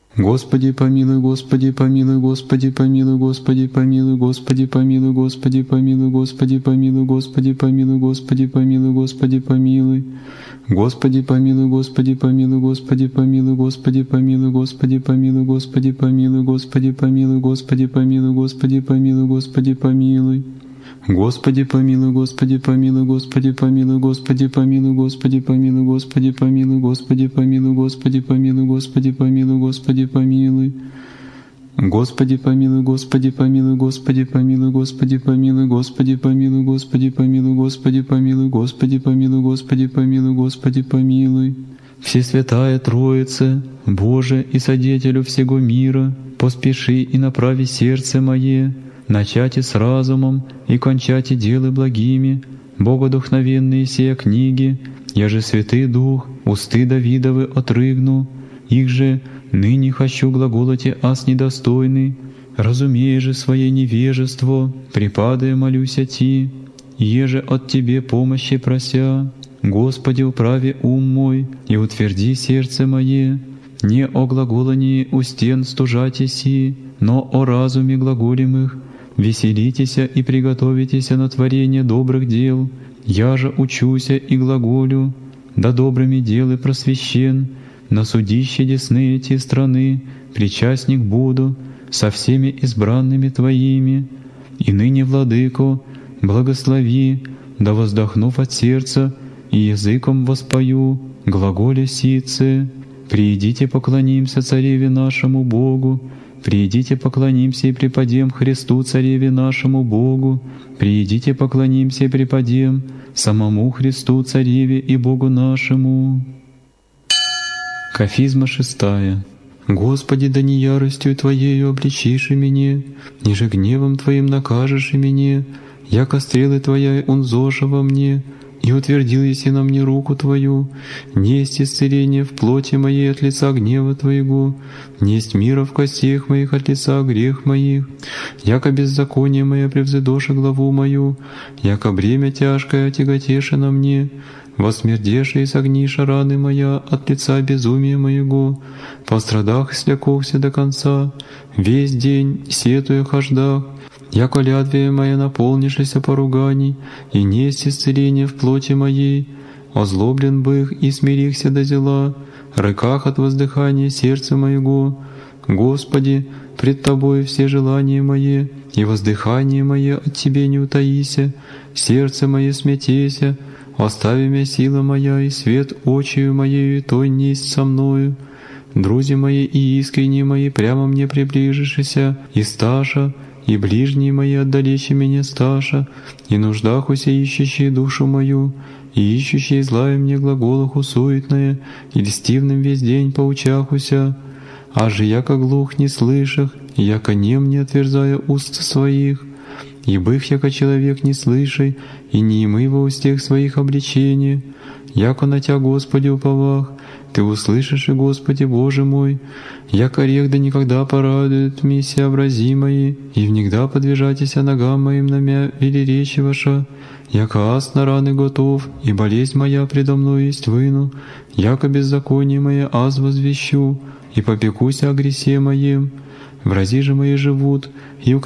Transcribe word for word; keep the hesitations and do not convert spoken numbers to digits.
Господи помилуй, Господи помилуй, Господи помилуй, Господи помилуй, Господи помилуй, Господи помилуй, Господи помилуй, Господи помилуй, Господи помилуй, Господи помилуй. Господи помилуй, Господи помилуй, Господи помилуй, Господи помилуй, Господи помилуй, Господи помилуй, Господи помилуй, Господи помилуй, Господи помилуй, Господи помилуй. Господи помилуй, Господи помилуй, Господи помилуй, Господи помилуй, Господи помилуй, Господи помилуй, Господи помилуй, Господи помилуй, Господи помилуй, Господи помилуй. Господи помилуй, Господи помилуй, Господи помилуй, Господи помилуй, Господи помилуй, Господи помилуй, Господи помилуй, Господи помилуй, Господи помилуй, Господи помилуй. Всесвятая Троица, Боже и Содетелю всего мира, поспеши и направи сердце мое, начати с разумом и кончати делы благими, богодухновенные сия книги, я же Святый Дух, усты Давидовы отрыгну, их же ныне хочу глаголоте аз недостойный, разумея же свое невежество, припадая молюся Ти, еже от Тебе помощи прося. Господи, управи ум мой и утверди сердце мое, не о глаголании у стен стужати си, но о разуме глаголемых. Веселитеся и приготовитеся на творение добрых дел, я же учуся и глаголю, да добрыми делы просвещен, на судище десны эти страны причастник буду со всеми избранными Твоими. И ныне, Владыко, благослови, да воздохнув от сердца и языком воспою, глаголя сице. Приидите поклонимся Цареве нашему Богу, приидите поклонимся и преподем Христу Цареве нашему Богу, приидите поклонимся и преподем самому Христу Цареве и Богу нашему. Кафизма шестая. Господи, да не яростью Твоею обличишь и меня, ниже гневом Твоим накажешь и меня, яко стрелы Твоя унзоша во мне, и утвердил еси на мне руку Твою, несть исцеление в плоти моей от лица гнева Твоего, несть мира в костях моих от лица грех моих, яко беззаконие мое превзыдоше главу мою, яко бремя тяжкое отяготеше на мне, восмердеше и согниша раны моя от лица безумия моего, по страдах слякохся до конца, весь день сетуя хождах, яко лядвия моя наполнишися поруганий, и несть исцеление в плоти моей, озлоблен бых и смирихся до зела, рыках от воздыхания сердца моего. Господи, пред Тобой все желания мои, и воздыхание мое от Тебе не утаися, сердце мое смятеся, остави меня сила моя, и свет очию моею той несть со мною. Друзья мои и искренние мои прямо мне приближишися, и сташа, и ближние мои отдалече меня сташа, и нуждахуся ищущие душу мою, и ищущие злая мне глаголаху суетное, и льстивным весь день поучахуся. А же яко глух не слышах, яко нем не отверзая уст своих, и бых яко человек не слышай, и не имы во устех своих обличения, яко на Тя, Господи, уповах, Ты услышишь и, Господи, Боже мой, яко рех да никогда порадует миссия образи мои, и внегда подвижатися ногам моим на мя велеречи ваша, яко аз на раны готов, и болезнь моя предо мной есть выну, яко беззаконие мое аз возвещу, и попекуся о гресе моем. Врази же мои живут, и